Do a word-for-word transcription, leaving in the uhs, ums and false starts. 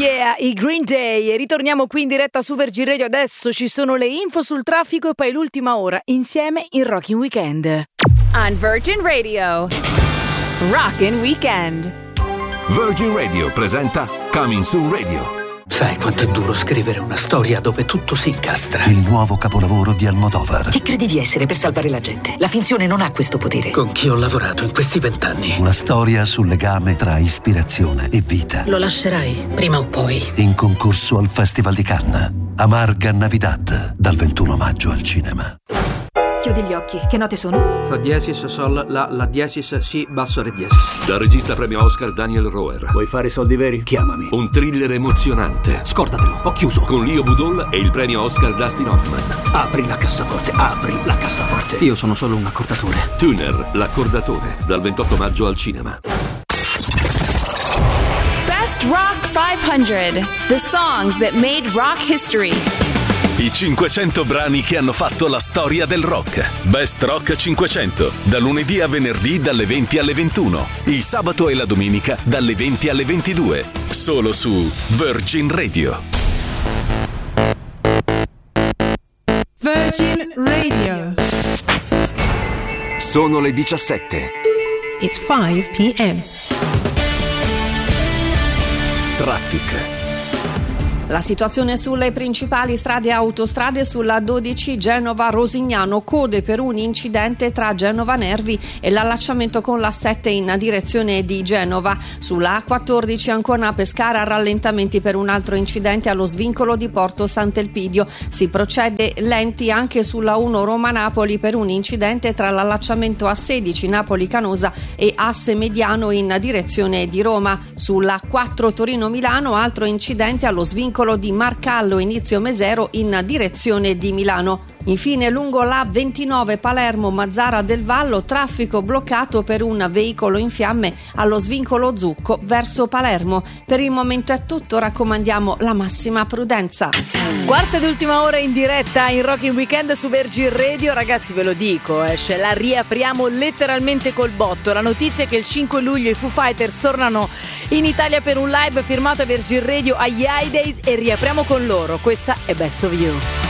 yeah, i Green Day. E ritorniamo qui in diretta su Virgin Radio. Adesso ci sono le info sul traffico e poi l'ultima ora insieme in Rockin' Weekend. On Virgin Radio, Rockin' Weekend. Virgin Radio presenta Coming Soon Radio. Sai quanto è duro scrivere una storia dove tutto si incastra? Il nuovo capolavoro di Almodovar. Chi credi di essere per salvare la gente? La finzione non ha questo potere. Con chi ho lavorato in questi vent'anni. Una storia sul legame tra ispirazione e vita. Lo lascerai, prima o poi. In concorso al Festival di Cannes. Amarga Navidad, dal ventuno maggio al cinema. Chiudi gli occhi, che note sono? Fa diesis, sol, la, la diesis, si, basso, re diesis. Dal regista premio Oscar Daniel Roher. Vuoi fare soldi veri? Chiamami. Un thriller emozionante. Scordatelo, ho chiuso. Con Leo Budol e il premio Oscar Dustin Hoffman. Apri la cassaforte, apri la cassaforte. Io sono solo un accordatore. Tuner, l'accordatore, dal ventotto maggio al cinema. Best Rock cinquecento. The songs that made rock history. I cinquecento brani che hanno fatto la storia del rock. Best Rock cinquecento, da lunedì a venerdì dalle venti alle ventuno, il sabato e la domenica dalle venti alle ventidue, solo su Virgin Radio. Virgin Radio. Sono le diciassette. It's five p.m. Traffic. La situazione sulle principali strade e autostrade: sulla dodici Genova-Rosignano, code per un incidente tra Genova Nervi e l'allacciamento con la sette in direzione di Genova. Sulla A quattordici Ancona-Pescara, rallentamenti per un altro incidente allo svincolo di Porto Sant'Elpidio. Si procede lenti anche sulla uno Roma-Napoli per un incidente tra l'allacciamento A sedici Napoli-Canosa e asse mediano in direzione di Roma. Sulla quattro Torino-Milano, altro incidente allo svincolo di Marcallo inizio Mesero in direzione di Milano. Infine lungo la ventinove Palermo-Mazzara del Vallo, traffico bloccato per un veicolo in fiamme allo svincolo Zucco verso Palermo. Per il momento è tutto, raccomandiamo la massima prudenza. Quarta ed ultima ora in diretta in Rockin' Weekend su Virgin Radio. Ragazzi, ve lo dico, eh, ce la riapriamo letteralmente col botto. La notizia è che il cinque luglio i Foo Fighters tornano in Italia per un live firmato a Virgin Radio agli High Days e riapriamo con loro. Questa è Best of You.